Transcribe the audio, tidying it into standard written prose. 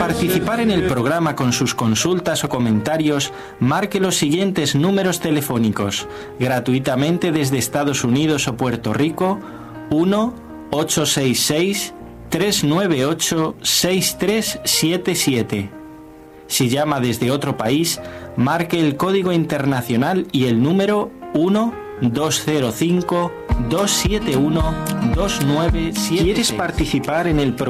participar en el programa con sus consultas o comentarios, marque los siguientes números telefónicos, gratuitamente desde Estados Unidos o Puerto Rico: 1-866-398-6377. Si llama desde otro país, marque el código internacional y el número 1-205-271-2977. ¿Quieres participar en el programa?